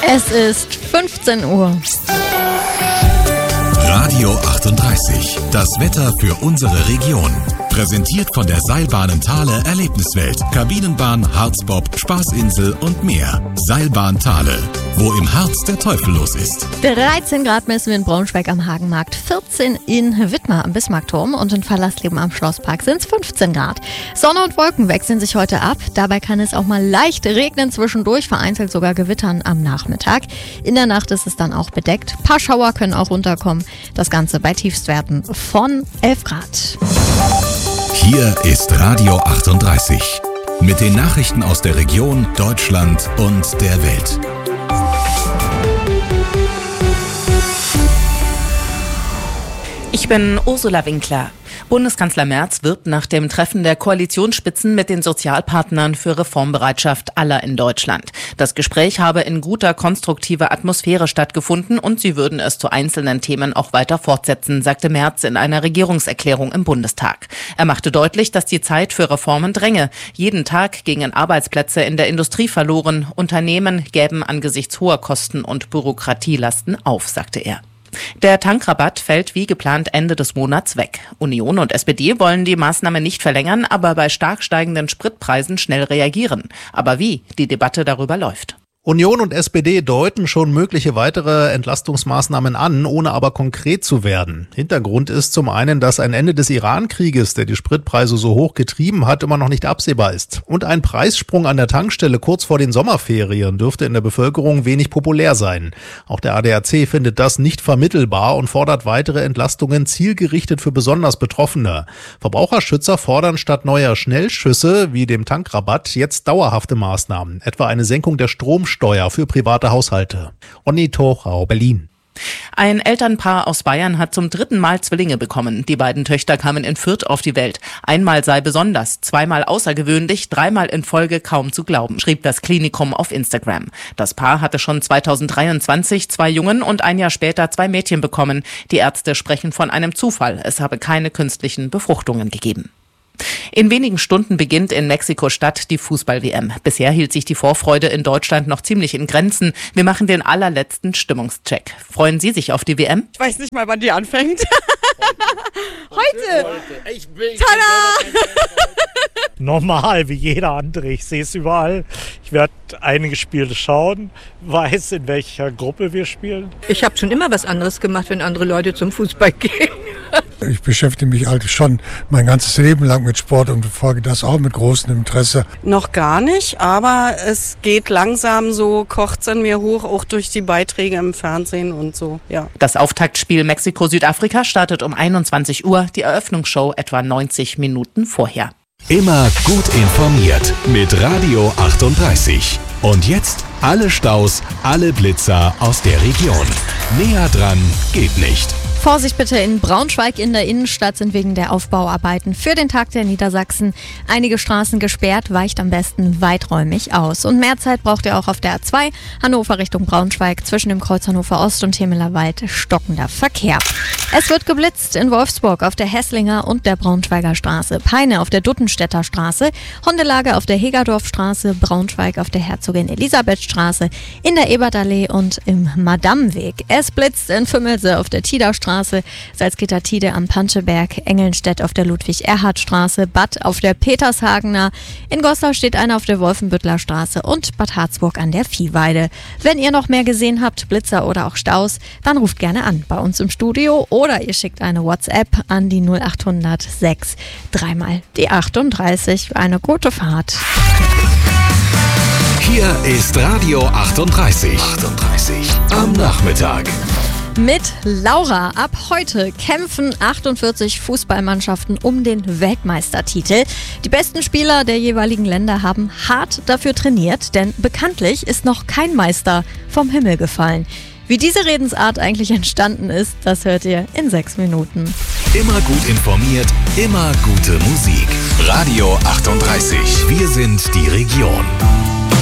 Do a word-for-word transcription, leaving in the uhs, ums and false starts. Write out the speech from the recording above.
Es ist fünfzehn Uhr. Radio achtunddreißig. Das Wetter für unsere Region. Präsentiert von der Seilbahnen Thale Erlebniswelt. Kabinenbahn, Harzbob, Spaßinsel und mehr. Seilbahn Thale. Wo im Harz der Teufel los ist. dreizehn Grad messen wir in Braunschweig am Hagenmarkt, vierzehn in Wittmar am Bismarckturm und in Fallersleben am Schlosspark sind es fünfzehn Grad. Sonne und Wolken wechseln sich heute ab. Dabei kann es auch mal leicht regnen zwischendurch, vereinzelt sogar gewittern am Nachmittag. In der Nacht ist es dann auch bedeckt. Ein paar Schauer können auch runterkommen. Das Ganze bei Tiefstwerten von elf Grad. Hier ist Radio achtunddreißig. Mit den Nachrichten aus der Region, Deutschland und der Welt. Ich bin Ursula Winkler. Bundeskanzler Merz wirbt nach dem Treffen der Koalitionsspitzen mit den Sozialpartnern für Reformbereitschaft aller in Deutschland. Das Gespräch habe in guter, konstruktiver Atmosphäre stattgefunden und sie würden es zu einzelnen Themen auch weiter fortsetzen, sagte Merz in einer Regierungserklärung im Bundestag. Er machte deutlich, dass die Zeit für Reformen dränge. Jeden Tag gingen Arbeitsplätze in der Industrie verloren. Unternehmen gäben angesichts hoher Kosten und Bürokratielasten auf, sagte er. Der Tankrabatt fällt wie geplant Ende des Monats weg. Union und S P D wollen die Maßnahme nicht verlängern, aber bei stark steigenden Spritpreisen schnell reagieren. Aber wie? Die Debatte darüber läuft. Union und S P D deuten schon mögliche weitere Entlastungsmaßnahmen an, ohne aber konkret zu werden. Hintergrund ist zum einen, dass ein Ende des Iran-Krieges, der die Spritpreise so hoch getrieben hat, immer noch nicht absehbar ist. Und ein Preissprung an der Tankstelle kurz vor den Sommerferien dürfte in der Bevölkerung wenig populär sein. Auch der A D A C findet das nicht vermittelbar und fordert weitere Entlastungen zielgerichtet für besonders Betroffene. Verbraucherschützer fordern statt neuer Schnellschüsse wie dem Tankrabatt jetzt dauerhafte Maßnahmen, etwa eine Senkung der Stromsteuer für private Haushalte. Onni Tochau, Berlin. Ein Elternpaar aus Bayern hat zum dritten Mal Zwillinge bekommen. Die beiden Töchter kamen in Fürth auf die Welt. Einmal sei besonders, zweimal außergewöhnlich, dreimal in Folge kaum zu glauben, schrieb das Klinikum auf Instagram. Das Paar hatte schon zweitausenddreiundzwanzig zwei Jungen und ein Jahr später zwei Mädchen bekommen. Die Ärzte sprechen von einem Zufall. Es habe keine künstlichen Befruchtungen gegeben. In wenigen Stunden beginnt in Mexiko-Stadt die Fußball-W M. Bisher hielt sich die Vorfreude in Deutschland noch ziemlich in Grenzen. Wir machen den allerletzten Stimmungscheck. Freuen Sie sich auf die W M? Ich weiß nicht mal, wann die anfängt. Heute! Heute. Ich bin Tada! Normal, wie jeder andere. Ich sehe es überall. Ich werde einige Spiele schauen, weiß, in welcher Gruppe wir spielen. Ich habe schon immer was anderes gemacht, wenn andere Leute zum Fußball gehen. Ich beschäftige mich halt schon mein ganzes Leben lang mit Sport und verfolge das auch mit großem Interesse. Noch gar nicht, aber es geht langsam so, kocht es in mir hoch, auch durch die Beiträge im Fernsehen und so, ja. Das Auftaktspiel Mexiko-Südafrika startet um einundzwanzig Uhr, die Eröffnungsshow etwa neunzig Minuten vorher. Immer gut informiert mit Radio achtunddreißig. Und jetzt alle Staus, alle Blitzer aus der Region. Näher dran geht nicht. Vorsicht bitte, in Braunschweig in der Innenstadt sind wegen der Aufbauarbeiten für den Tag der Niedersachsen einige Straßen gesperrt, weicht am besten weiträumig aus. Und mehr Zeit braucht ihr auch auf der A zwei, Hannover Richtung Braunschweig, zwischen dem Kreuz Hannover Ost und Hemelerwald stockender Verkehr. Es wird geblitzt in Wolfsburg auf der Hesslinger und der Braunschweiger Straße, Peine auf der Duttenstädter Straße, Hondelage auf der Hegerdorfstraße, Braunschweig auf der Herzogin Elisabeth Straße, in der Ebertallee und im Madamweg. Es blitzt in Fümmelse auf der Tida-Straße, Salzgitter-Tide am Panscheberg, Engelnstedt auf der Ludwig-Erhard-Straße, Bad auf der Petershagener, in Goslar steht einer auf der Wolfenbüttler Straße und Bad Harzburg an der Viehweide. Wenn ihr noch mehr gesehen habt, Blitzer oder auch Staus, dann ruft gerne an bei uns im Studio oder ihr schickt eine WhatsApp an die null acht hundert sechs dreimal die achtunddreißig. Eine gute Fahrt. Hier ist Radio achtunddreißig. achtunddreißig am Nachmittag. Mit Laura. Ab heute kämpfen achtundvierzig Fußballmannschaften um den Weltmeistertitel. Die besten Spieler der jeweiligen Länder haben hart dafür trainiert, denn bekanntlich ist noch kein Meister vom Himmel gefallen. Wie diese Redensart eigentlich entstanden ist, das hört ihr in sechs Minuten. Immer gut informiert, immer gute Musik. Radio achtunddreißig. Wir sind die Region.